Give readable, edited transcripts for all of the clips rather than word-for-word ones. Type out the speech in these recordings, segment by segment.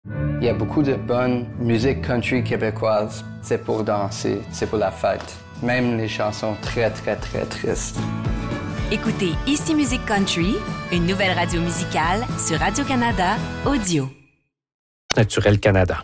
Il y a beaucoup de bonne musique country québécoise. C'est pour danser, c'est pour la fête. Même les chansons très, très, très tristes. Écoutez Ici Musique Country, une nouvelle radio musicale sur Radio-Canada Audio. Naturel Canada.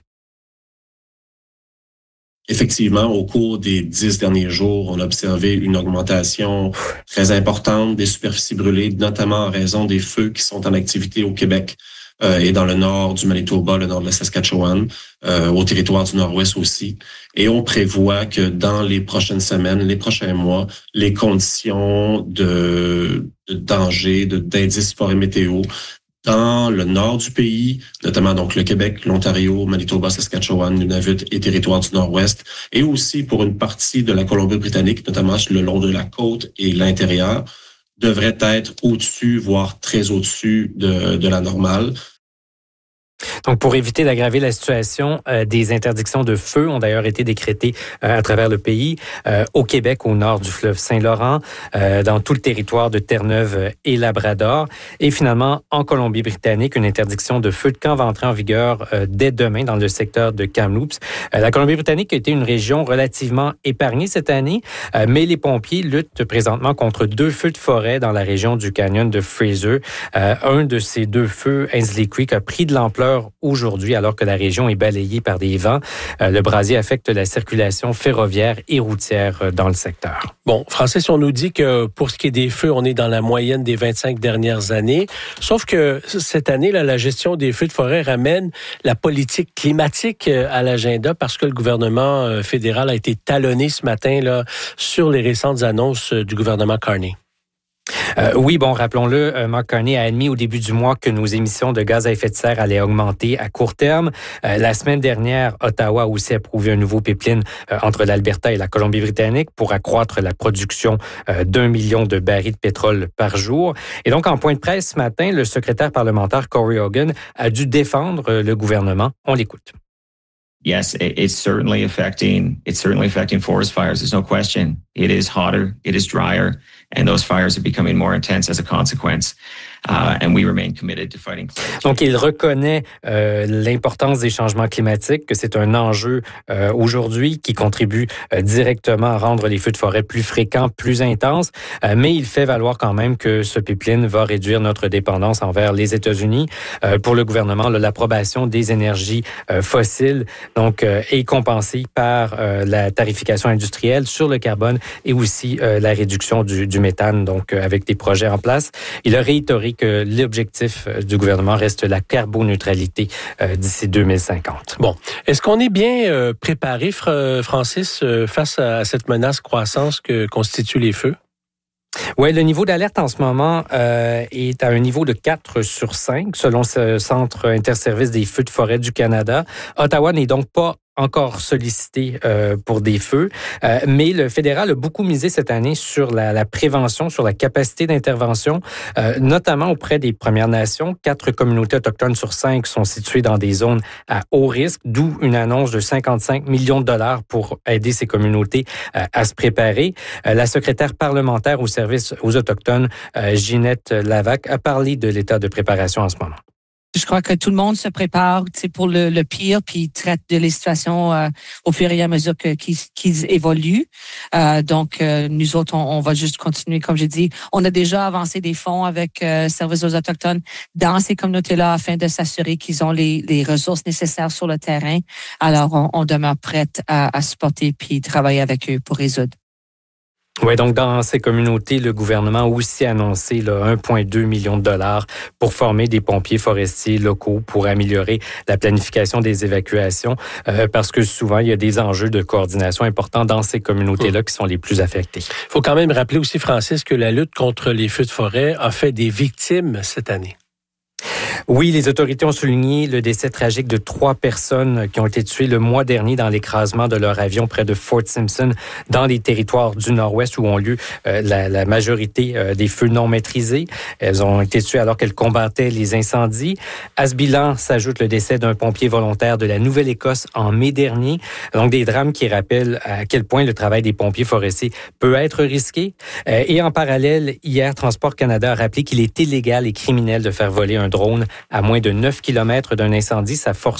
Effectivement, au cours des 10 derniers jours, on a observé une augmentation très importante des superficies brûlées, notamment en raison des feux qui sont en activité au Québec et dans le nord du Manitoba, le nord de la Saskatchewan, au territoire du Nord-Ouest aussi. Et on prévoit que dans les prochaines semaines, les prochains mois, les conditions de danger, d'indices forêt météo dans le nord du pays, notamment donc le Québec, l'Ontario, Manitoba, Saskatchewan, Nunavut et territoire du Nord-Ouest, et aussi pour une partie de la Colombie-Britannique, notamment le long de la côte et l'intérieur, devrait être au-dessus, voire très au-dessus de la normale. Donc, pour éviter d'aggraver la situation, des interdictions de feu ont d'ailleurs été décrétées à travers le pays, au Québec, au nord du fleuve Saint-Laurent, dans tout le territoire de Terre-Neuve et Labrador. Et finalement, en Colombie-Britannique, une interdiction de feu de camp va entrer en vigueur dès demain dans le secteur de Kamloops. La Colombie-Britannique a été une région relativement épargnée cette année, mais les pompiers luttent présentement contre 2 feux de forêt dans la région du canyon de Fraser. Un de ces 2 feux, Ainsley Creek, a pris de l'ampleur aujourd'hui, alors que la région est balayée par des vents. Le brasier affecte la circulation ferroviaire et routière dans le secteur. Bon, Francis, on nous dit que pour ce qui est des feux, on est dans la moyenne des 25 dernières années. Sauf que cette année, là, la gestion des feux de forêt ramène la politique climatique à l'agenda parce que le gouvernement fédéral a été talonné ce matin là, sur les récentes annonces du gouvernement Carney. Oui, bon, rappelons-le, Mark Carney a admis au début du mois que nos émissions de gaz à effet de serre allaient augmenter à court terme. La semaine dernière, Ottawa a aussi approuvé un nouveau pipeline entre l'Alberta et la Colombie-Britannique pour accroître la production d'1 million de barils de pétrole par jour. Et donc, en point de presse ce matin, le secrétaire parlementaire Corey Hogan a dû défendre le gouvernement. On l'écoute. Yes, it's certainly affecting forest fires. There's no question. It is hotter, it is drier, and those fires are becoming more intense as a consequence. And we remain committed to fighting climate change. Donc, il reconnaît l'importance des changements climatiques, que c'est un enjeu aujourd'hui qui contribue directement à rendre les feux de forêt plus fréquents, plus intenses, mais il fait valoir quand même que ce pipeline va réduire notre dépendance envers les États-Unis. Pour le gouvernement, l'approbation des énergies fossiles donc est compensée par la tarification industrielle sur le carbone et aussi la réduction du méthane, donc avec des projets en place. Il a réitéré que l'objectif du gouvernement reste la carboneutralité d'ici 2050. Bon, est-ce qu'on est bien préparé, Francis, face à cette menace croissante que constituent les feux? Oui, le niveau d'alerte en ce moment est à un niveau de 4 sur 5, selon ce Centre interservice des feux de forêt du Canada. Ottawa n'est donc pas encore sollicité pour des feux, mais le fédéral a beaucoup misé cette année sur la prévention, sur la capacité d'intervention, notamment auprès des Premières Nations. 4 communautés autochtones sur 5 sont situées dans des zones à haut risque, d'où une annonce de 55 millions de dollars pour aider ces communautés à se préparer. La secrétaire parlementaire au service aux Autochtones, Ginette Lavac, a parlé de l'état de préparation en ce moment. Je crois que tout le monde se prépare pour le pire, puis traite de les situations au fur et à mesure qu'ils évoluent. Donc, nous autres, on va juste continuer, comme j'ai dit. On a déjà avancé des fonds avec Services aux Autochtones dans ces communautés-là afin de s'assurer qu'ils ont les ressources nécessaires sur le terrain. Alors, on demeure prête à supporter puis travailler avec eux pour résoudre. Oui, donc dans ces communautés, le gouvernement a aussi annoncé 1,2 million de dollars pour former des pompiers forestiers locaux pour améliorer la planification des évacuations parce que souvent, il y a des enjeux de coordination importants dans ces communautés-là qui sont les plus affectées. Il faut quand même rappeler aussi, Francis, que la lutte contre les feux de forêt a fait des victimes cette année. Oui, les autorités ont souligné le décès tragique de 3 personnes qui ont été tuées le mois dernier dans l'écrasement de leur avion près de Fort Simpson, dans les territoires du Nord-Ouest où ont lieu la majorité des feux non maîtrisés. Elles ont été tuées alors qu'elles combattaient les incendies. À ce bilan s'ajoute le décès d'un pompier volontaire de la Nouvelle-Écosse en mai dernier. Donc, des drames qui rappellent à quel point le travail des pompiers forestiers peut être risqué. Et en parallèle, hier, Transport Canada a rappelé qu'il est illégal et criminel de faire voler un drone à moins de 9 km d'un incendie. Ça force